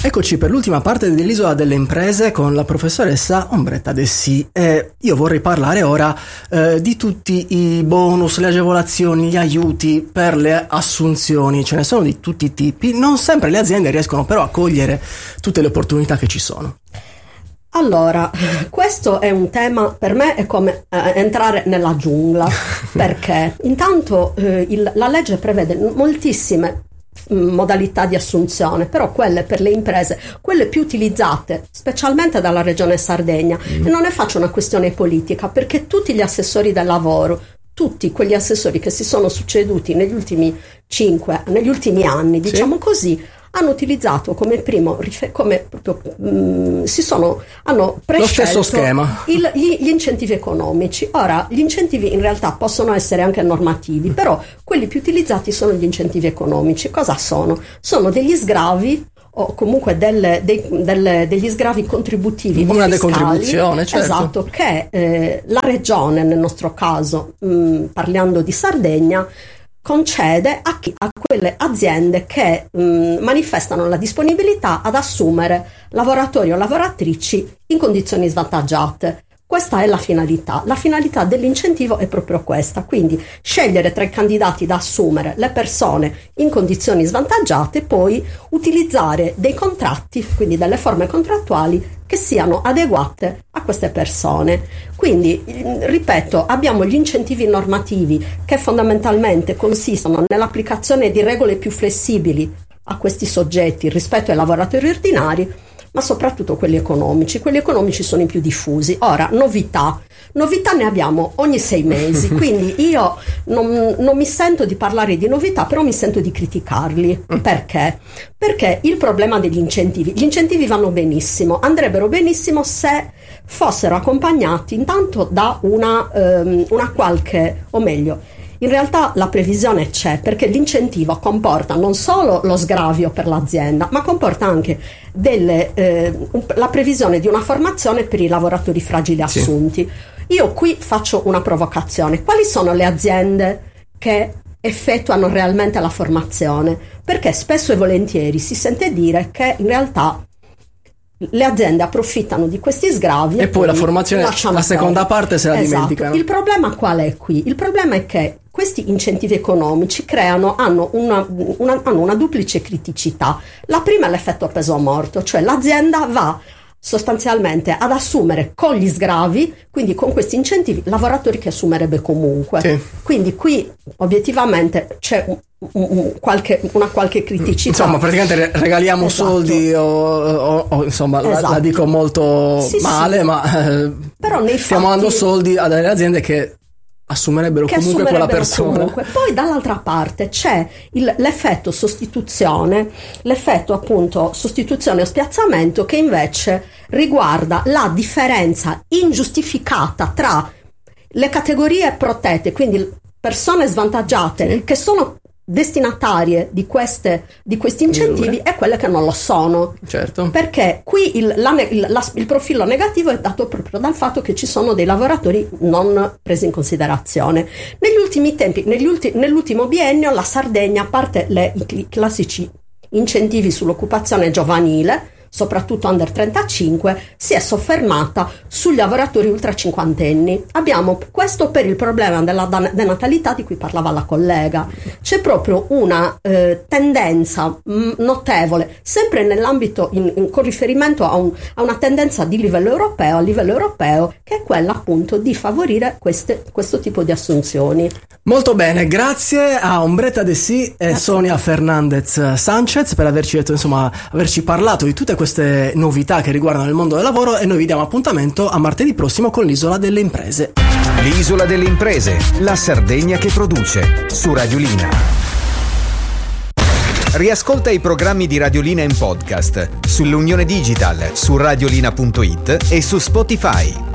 Eccoci per l'ultima parte dell'Isola delle Imprese con la professoressa Ombretta Dessì. Io vorrei parlare ora di tutti i bonus, le agevolazioni, gli aiuti per le assunzioni. Ce ne sono di tutti i tipi. Non sempre le aziende riescono però a cogliere tutte le opportunità che ci sono. Allora, questo è un tema, per me è come entrare nella giungla, perché intanto la legge prevede moltissime modalità di assunzione, però quelle per le imprese, quelle più utilizzate specialmente dalla regione Sardegna, e non ne faccio una questione politica, perché tutti gli assessori del lavoro, tutti quegli assessori che si sono succeduti negli ultimi anni, diciamo così, hanno utilizzato come primo, hanno prescelto lo stesso schema, gli incentivi economici. Ora, gli incentivi in realtà possono essere anche normativi, però quelli più utilizzati sono gli incentivi economici. Cosa sono? Sono degli sgravi o comunque degli sgravi contributivi, una fiscali, decontribuzione, certo. Esatto, che la regione, nel nostro caso, parlando di Sardegna, concede a quelle aziende che manifestano la disponibilità ad assumere lavoratori o lavoratrici in condizioni svantaggiate. Questa è la finalità. La finalità dell'incentivo è proprio questa, quindi scegliere tra i candidati da assumere le persone in condizioni svantaggiate e poi utilizzare dei contratti, quindi delle forme contrattuali che siano adeguate a queste persone. Quindi, ripeto, abbiamo gli incentivi normativi che fondamentalmente consistono nell'applicazione di regole più flessibili a questi soggetti rispetto ai lavoratori ordinari, ma soprattutto quelli economici. Quelli economici sono i più diffusi. Ora, novità ne abbiamo ogni 6 mesi, quindi io non mi sento di parlare di novità, però mi sento di criticarli. Perché? Perché il problema degli incentivi, gli incentivi vanno benissimo, andrebbero benissimo se fossero accompagnati intanto da una qualche, o meglio, in realtà la previsione c'è, perché l'incentivo comporta non solo lo sgravio per l'azienda, ma comporta anche la previsione di una formazione per i lavoratori fragili assunti. Io qui faccio una provocazione. Quali sono le aziende che effettuano realmente la formazione? Perché spesso e volentieri si sente dire che in realtà le aziende approfittano di questi sgravi e poi la formazione, la seconda parte se la dimenticano. Il problema qual è qui? Il problema è che questi incentivi economici hanno una duplice criticità. La prima è l'effetto peso morto, cioè l'azienda va sostanzialmente ad assumere con gli sgravi, quindi con questi incentivi, lavoratori che assumerebbe comunque. Sì. Quindi qui obiettivamente c'è una qualche criticità. Insomma, praticamente regaliamo soldi o insomma, la dico molto male, ma però stiamo dando soldi a delle aziende che assumerebbero comunque quella persona. Comunque. Poi dall'altra parte c'è l'effetto sostituzione, l'effetto appunto sostituzione o spiazzamento, che invece riguarda la differenza ingiustificata tra le categorie protette, quindi persone svantaggiate che sono destinatarie di questi incentivi e quelle che non lo sono. Certo. Perché qui il profilo negativo è dato proprio dal fatto che ci sono dei lavoratori non presi in considerazione. Negli ultimi tempi, nell'ultimo biennio, la Sardegna, a parte i classici incentivi sull'occupazione giovanile, soprattutto under 35, si è soffermata sugli lavoratori ultra cinquantenni. Abbiamo questo per il problema della denatalità di cui parlava la collega. C'è proprio una tendenza notevole, sempre nell'ambito con riferimento a una tendenza a livello europeo, che è quella appunto di favorire questo tipo di assunzioni. Molto bene, grazie a Ombretta Dessì e Sonia Fernandez Sanchez per averci parlato di tutte queste novità che riguardano il mondo del lavoro, e noi vi diamo appuntamento a martedì prossimo con l'Isola delle Imprese. L'Isola delle Imprese, la Sardegna che produce, su Radiolina. Riascolta i programmi di Radiolina in podcast sull'Unione Digital, su radiolina.it e su Spotify.